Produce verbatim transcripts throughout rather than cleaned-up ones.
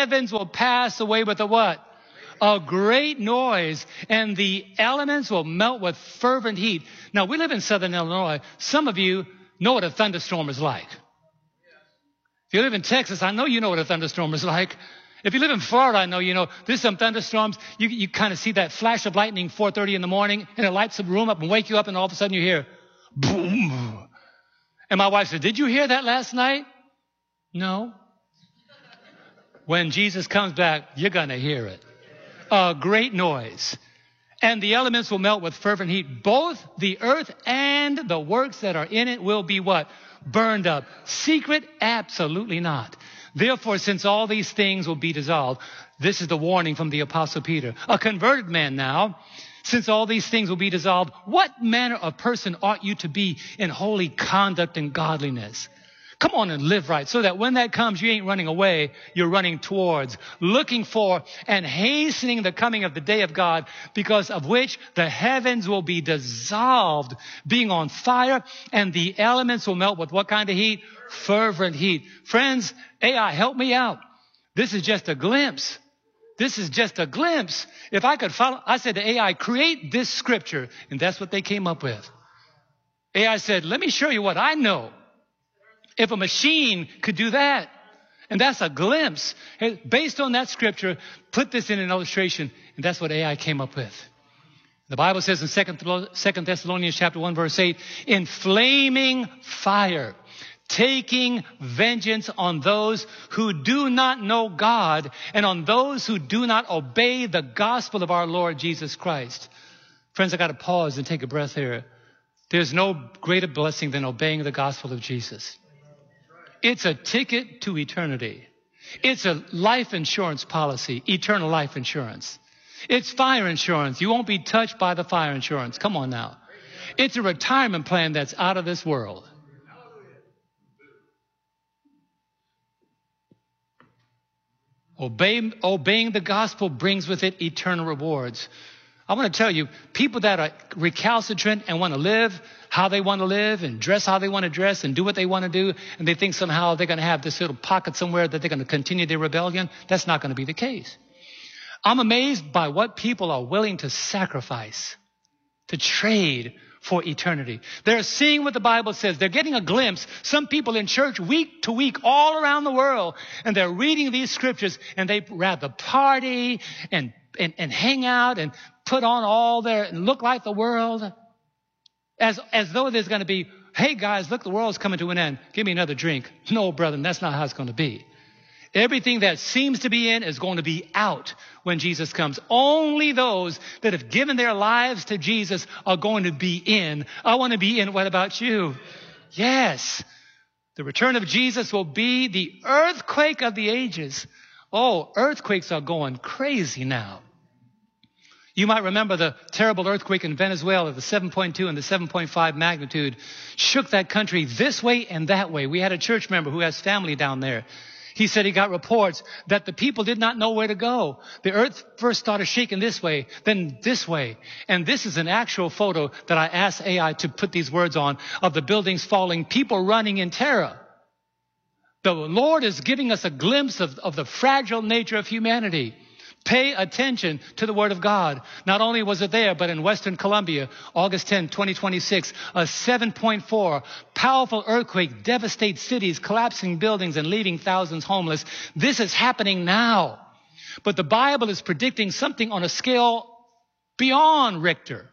heavens will pass away with a what? A great noise, and the elements will melt with fervent heat. Now, we live in Southern Illinois. Some of you know what a thunderstorm is like. If you live in Texas, I know you know what a thunderstorm is like. If you live in Florida, I know you know there's some thunderstorms. You, you kind of see that flash of lightning four thirty in the morning, and it lights the room up and wake you up, and all of a sudden you hear boom. And my wife said, did you hear that last night? No. When Jesus comes back, you're going to hear it. A great noise. And the elements will melt with fervent heat. Both the earth and the works that are in it will be what? Burned up. Secret? Absolutely not. Therefore, since all these things will be dissolved, this is the warning from the Apostle Peter. A converted man now, since all these things will be dissolved, what manner of person ought you to be in holy conduct and godliness? Come on and live right so that when that comes, you ain't running away. You're running towards, looking for, and hastening the coming of the day of God, because of which the heavens will be dissolved, being on fire, and the elements will melt with what kind of heat? Fervent heat. Friends, A I, help me out. This is just a glimpse. This is just a glimpse. If I could follow, I said to A I, create this scripture, and that's what they came up with. A I said, let me show you what I know. If a machine could do that, and that's a glimpse. Based on that scripture, put this in an illustration, and that's what A I came up with. The Bible says in Second Thessalonians chapter one, verse eight, in flaming fire, taking vengeance on those who do not know God and on those who do not obey the gospel of our Lord Jesus Christ. Friends, I got to pause and take a breath here. There's no greater blessing than obeying the gospel of Jesus. It's a ticket to eternity. It's a life insurance policy, eternal life insurance. It's fire insurance. You won't be touched by the fire insurance. Come on now. It's a retirement plan that's out of this world. Obey, obeying the gospel brings with it eternal rewards. I want to tell you, people that are recalcitrant and want to live how they want to live and dress how they want to dress and do what they want to do, and they think somehow they're going to have this little pocket somewhere that they're going to continue their rebellion, that's not going to be the case. I'm amazed by what people are willing to sacrifice, to trade for eternity. They're seeing what the Bible says. They're getting a glimpse. Some people in church week to week all around the world, and they're reading these scriptures, and they'd rather party and, and, and hang out and put on all their, and look like the world, as, as though there's going to be, hey guys, look, the world's coming to an end. Give me another drink. No, brother, that's not how it's going to be. Everything that seems to be in is going to be out when Jesus comes. Only those that have given their lives to Jesus are going to be in. I want to be in. What about you? Yes. The return of Jesus will be the earthquake of the ages. Oh, earthquakes are going crazy now. You might remember the terrible earthquake in Venezuela, the seven point two and the seven point five magnitude, shook that country this way and that way. We had a church member who has family down there. He said he got reports that the people did not know where to go. The earth first started shaking this way, then this way. And this is an actual photo that I asked A I to put these words on of the buildings falling, people running in terror. The Lord is giving us a glimpse of, of the fragile nature of humanity. Pay attention to the Word of God. Not only was it there, but in Western Colombia, August tenth, twenty twenty-six, a seven point four powerful earthquake devastates cities, collapsing buildings, and leaving thousands homeless. This is happening now. But the Bible is predicting something on a scale beyond Richter.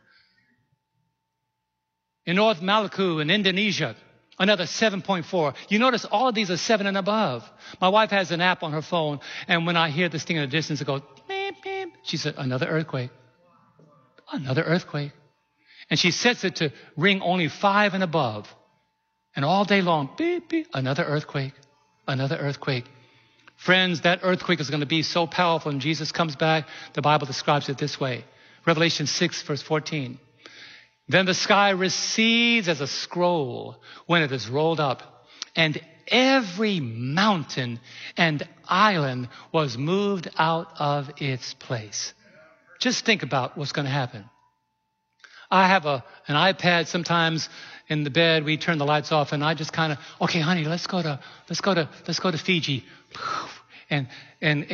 In North Maluku in Indonesia, another seven point four. You notice all of these are seven and above. My wife has an app on her phone, and when I hear this thing in the distance, it goes, beep, beep. She said, another earthquake. Another earthquake. And she sets it to ring only five and above. And all day long, beep, beep, another earthquake, another earthquake. Friends, that earthquake is going to be so powerful when Jesus comes back. The Bible describes it this way. Revelation six, verse fourteen. Then the sky recedes as a scroll when it is rolled up, and every mountain and island was moved out of its place. Just think about what's going to happen. I have a an iPad. Sometimes in the bed we turn the lights off, and I just kind of, okay, honey, let's go to let's go to let's go to Fiji, and and